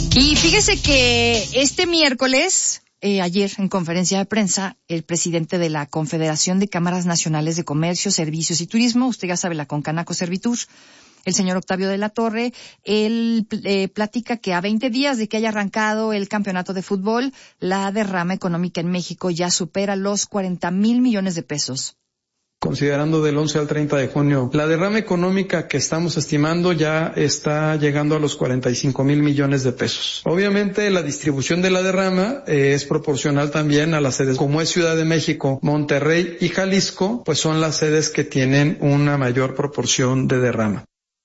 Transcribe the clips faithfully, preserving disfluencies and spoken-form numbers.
Y fíjese que este miércoles, eh, ayer en conferencia de prensa, el presidente de la Confederación de Cámaras Nacionales de Comercio, Servicios y Turismo, usted ya sabe, la Concanaco Servitur, el señor Octavio de la Torre, él eh, platica que a veinte días de que haya arrancado el campeonato de fútbol, la derrama económica en México ya supera los cuarenta mil millones de pesos. Considerando del once al treinta de junio, la derrama económica que estamos estimando ya está llegando a los cuarenta y cinco mil millones de pesos. Obviamente la distribución de la derrama eh, es proporcional también a las sedes, como es Ciudad de México, Monterrey y Jalisco, pues son las sedes que tienen una mayor proporción de derrama.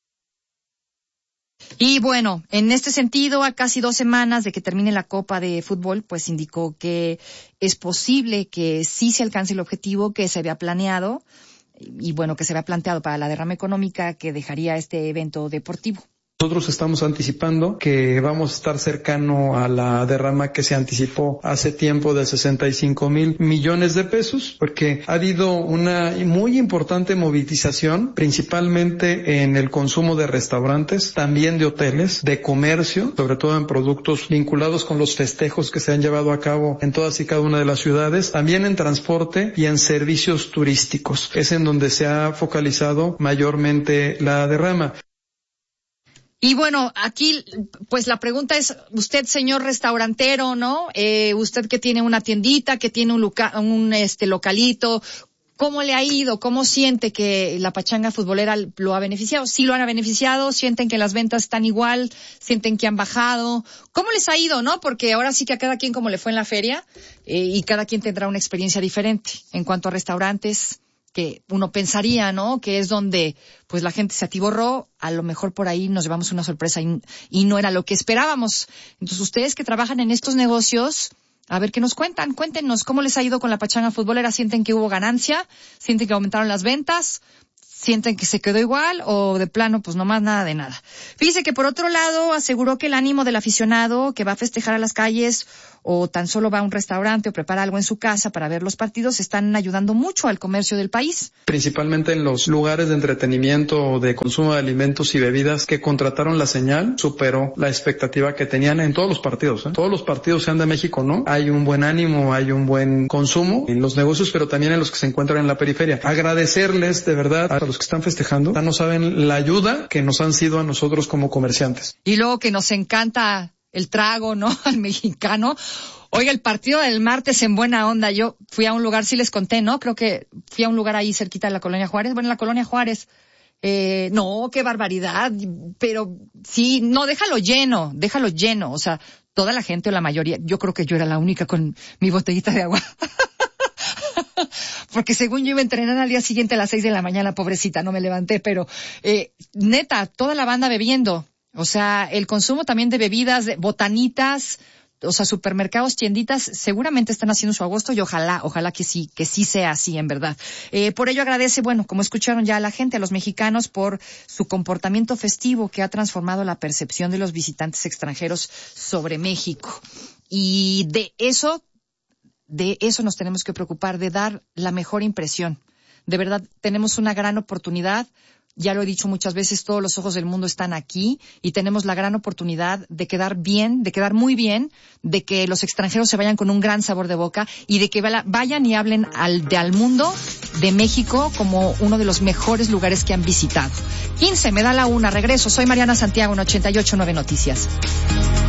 Y bueno, en este sentido, a casi dos semanas de que termine la Copa de Fútbol, pues indicó que es posible que sí se alcance el objetivo que se había planeado y bueno, que se había planteado para la derrama económica que dejaría este evento deportivo. Nosotros estamos anticipando que vamos a estar cercano a la derrama que se anticipó hace tiempo de sesenta y cinco mil millones de pesos, porque ha habido una muy importante movilización, principalmente en el consumo de restaurantes, también de hoteles, de comercio, sobre todo en productos vinculados con los festejos que se han llevado a cabo en todas y cada una de las ciudades, también en transporte y en servicios turísticos. Es en donde se ha focalizado mayormente la derrama. Y bueno, aquí, pues la pregunta es, usted, señor restaurantero, ¿no? Eh, usted que tiene una tiendita, que tiene un, luca, un este localito, ¿cómo le ha ido? ¿Cómo siente que la pachanga futbolera lo ha beneficiado? ¿Sí lo han beneficiado? ¿Sienten que las ventas están igual? ¿Sienten que han bajado? ¿Cómo les ha ido, no? Porque ahora sí que a cada quien como le fue en la feria, eh, y cada quien tendrá una experiencia diferente en cuanto a restaurantes, que uno pensaría, ¿no? Que es donde, pues, la gente se atiborró, a lo mejor por ahí nos llevamos una sorpresa y, y no era lo que esperábamos. Entonces, ustedes que trabajan en estos negocios, a ver qué nos cuentan, cuéntenos cómo les ha ido con la pachanga futbolera. ¿Sienten que hubo ganancia? ¿Sienten que aumentaron las ventas? ¿Sienten que se quedó igual o de plano, pues nomás nada de nada? Fíjese que por otro lado aseguró que el ánimo del aficionado que va a festejar a las calles o tan solo va a un restaurante o prepara algo en su casa para ver los partidos están ayudando mucho al comercio del país. Principalmente en los lugares de entretenimiento o de consumo de alimentos y bebidas que contrataron la señal, superó la expectativa que tenían en todos los partidos. ¿eh? Todos los partidos, sean de México, ¿no? Hay un buen ánimo, hay un buen consumo en los negocios, pero también en los que se encuentran en la periferia. Agradecerles de verdad a los que están festejando, ya no saben la ayuda que nos han sido a nosotros como comerciantes. Y luego que nos encanta el trago, ¿no? Al mexicano. Oiga, el partido del martes en buena onda, yo fui a un lugar, sí les conté, ¿no? Creo que fui a un lugar ahí cerquita de la Colonia Juárez, bueno, en la Colonia Juárez. Eh, no, qué barbaridad, pero sí, no, déjalo lleno, déjalo lleno, o sea, toda la gente o la mayoría, yo creo que yo era la única con mi botellita de agua. Porque según yo iba a entrenar al día siguiente a las seis de la mañana, pobrecita, no me levanté, pero eh, neta, toda la banda bebiendo. O sea, el consumo también de bebidas, de botanitas, o sea, supermercados, tienditas, seguramente están haciendo su agosto y ojalá, ojalá que sí, que sí sea así en verdad. Eh, por ello agradece, bueno, como escucharon ya a la gente, a los mexicanos por su comportamiento festivo que ha transformado la percepción de los visitantes extranjeros sobre México. Y de eso, de eso nos tenemos que preocupar, de dar la mejor impresión. De verdad, tenemos una gran oportunidad. Ya lo he dicho muchas veces, todos los ojos del mundo están aquí y tenemos la gran oportunidad de quedar bien, de quedar muy bien, de que los extranjeros se vayan con un gran sabor de boca y de que vayan y hablen al, de al mundo de México como uno de los mejores lugares que han visitado. quince, me da la una, regreso. Soy Mariana Santiago en ochenta y ocho punto nueve Noticias.